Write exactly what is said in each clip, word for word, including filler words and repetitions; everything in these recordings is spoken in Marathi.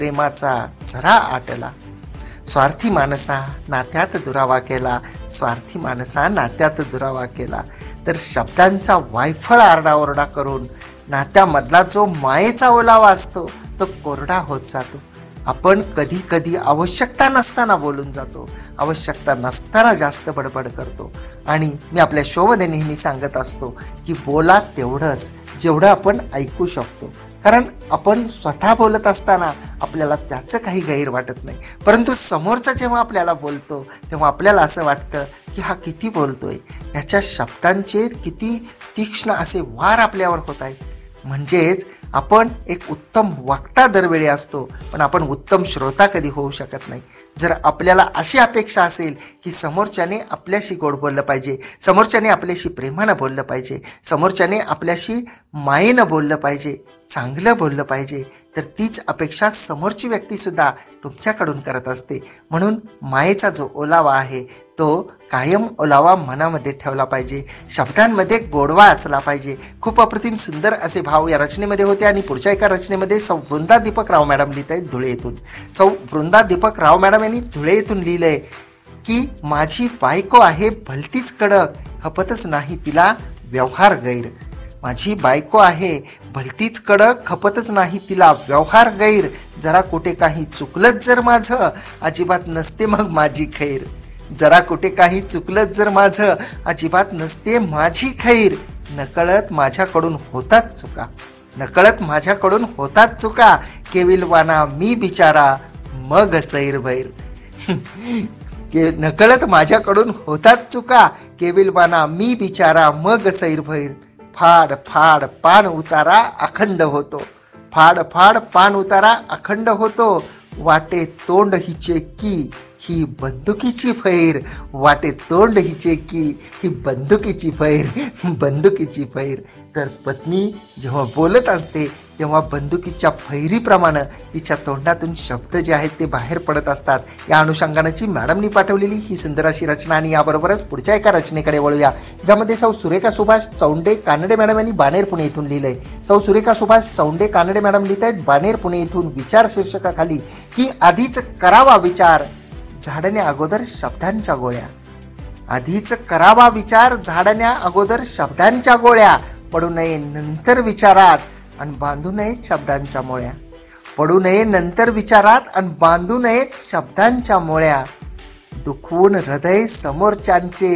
प्रेमाचा झरा आटला. स्वार्थी माणसा नात्यात दुरावा केला, स्वार्थी माणसा नात्यात दुरावा केला. तर शब्दांचा वायफळ आरडाओरडा करून नात्यामधला जो मायेचा ओलावा असतो तो कोरडा होत जातो. आपण कधी कधी आवश्यकता नसताना बोलून जातो, आवश्यकता नसताना जास्त बडबड करतो. आणि मी आपल्या शोमध्ये नेहमी सांगत असतो की बोला तेवढंच जेवढं आपण ऐकू शकतो. कारण आपण स्वतः बोलत असताना आपल्याला त्याचं काही गैर वाटत नाही, परंतु समोरचा जेव्हा आपल्याला बोलतो तेव्हा आपल्याला असं वाटतं की हा किती बोलतोय, ह्याच्या शब्दांचे किती तीक्ष्ण असे वार आपल्यावर होत आहेत. म्हणजेच आपण एक उत्तम वक्ता दरवेळी असतो, पण आपण उत्तम श्रोता कधी होऊ शकत नाही. जर आपल्याला अशी अपेक्षा असेल की समोरच्याने आपल्याशी गोड बोललं पाहिजे, समोरच्याने आपल्याशी प्रेमानं बोललं पाहिजे, समोरच्याने आपल्याशी मायेनं बोललं पाहिजे, चांगलं बोललं पाहिजे, तर तीच अपेक्षा समोरची व्यक्तीसुद्धा तुमच्याकडून करत असते. म्हणून मायेचा जो ओलावा आहे तो कायम ओलावा मनामध्ये ठेवला पाहिजे. शब्दांमध्ये गोडवा असला पाहिजे. खूप अप्रतिम सुंदर असे भाव या रचनेमध्ये होते. आणि पुढच्या एका रचनेमध्ये सौ वृंदा दीपक राव मॅडम लिहित आहेत धुळे येथून. सौ वृंदा दीपक राव मॅडम यांनी धुळे येथून लिहिलंय की माझी बायको आहे भलतीच कडक, खपतच नाही तिला व्यवहार गैर. माझी बायको आहे भलतीच कडक, खपतच नाही तिला व्यवहार गैर. जरा कुठे काही चुकलंच जर माझं, अजिबात नसते मग माझी खैर. जरा कुठे काही चुकलंच जर माझं, अजिबात नसते माझी खैर. नकळत माझ्याकडून होतात चुका, नकळत माझ्याकडून होतात चुका. केविलवाना मी बिचारा मग सैरभैर. नकळत माझ्याकडून होतात चुका, केविलवाना मी बिचारा मग सैरभैर. फाड फाड पान उतारा अखंड होतो, फाड फाड पान उतारा अखंड होतो. वाटे तोंड हिचे की ही बंदुकीची फैर, वाटे तोंड हिचे की ही बंदुकीची फैर, बंदुकीची फैर. तर पत्नी जेव्हा बोलत असते तेव्हा बंदुकीच्या फैरीप्रमाणे तिच्या तोंडातून शब्द जे आहेत ते बाहेर पडत असतात. या अनुषंगानेची मॅडमनी पाठवलेली ही सुंदर अशी रचना. आणि याबरोबरच पुढच्या एका रचनेकडे वळूया, ज्यामध्ये सौ सुरेखा सुभाष चौंडे कानडे मॅडम यांनी बाणेर पुणे इथून लिहिलंय. सौ सुरेखा सुभाष चौंडे कानडे मॅडम लिहित आहेत बाणेर पुणे इथून विचार शीर्षकाखाली की आधीच करावा विचार झाडण्या अगोदर शब्दांच्या गोळ्या. आधीच करावा विचार झाडण्या अगोदर शब्दांच्या गोळ्या. पडू नये नंतर विचारात आणि बांधू नयेत शब्दांच्या मोळ्या. पडू नये नंतर विचारात आणि बांधू नयेत शब्दांच्या मोळ्या. दुखवून हृदय समोरच्यांचे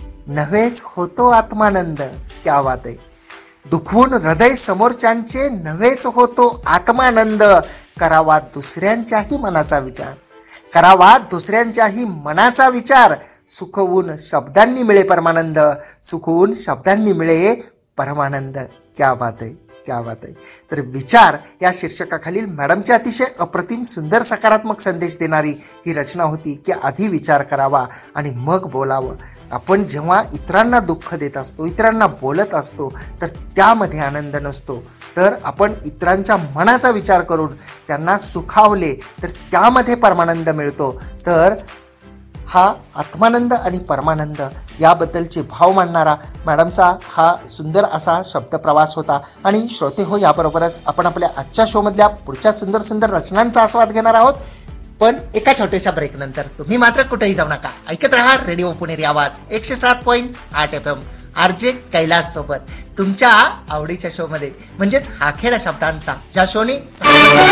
नव्हेच होतो आत्मानंद. क्या बात आहे. दुखवून हृदय समोरच्यांचे नव्हेच होतो आत्मानंद. करावा दुसऱ्यांच्याही मनाचा विचार, करावा दुसऱ्यांच्याही मनाचा विचार. सुखवून शब्दांनी मिळे परमानंद, सुखवून शब्दांनी मिळे परमानंद. क्या बात आहे, क्या बात आहे. तर विचार या शीर्षकाखालील मॅडमचे अतिशय अप्रतिम सुंदर सकारात्मक संदेश देणारी ही रचना होती की आधी विचार करावा आणि मग बोलावं. आपण जेव्हा इतरांना दुःख देत असतो, इतरांना बोलत असतो, तर त्यामध्ये आनंद नसतो. तर आपण इतरांच्या मनाचा विचार करून त्यांना सुखावले तर त्यामध्ये परमानंद मिळतो. तर हा आत्मानंद आणि परमानंद याबद्दलचे भाव मांडणारा मॅडमचा हा सुंदर असा शब्दप्रवास होता. आणि श्रोते हो, याबरोबरच आपण आपल्या आजच्या शोमधल्या पुढच्या सुंदर सुंदर रचनांचा आस्वाद घेणार आहोत, पण एका छोट्याशा ब्रेक नंतर. तुम्ही मात्र कुठेही जाऊ नका, ऐकत राहा रेडिओ पुणेरी आवाज एकशे सात पॉईंट आठ F M. R J Kailas सोबत तुमच्या आवडीच्या शोमध्ये, म्हणजेच हा खेळ शब्दांचा, ज्या शोने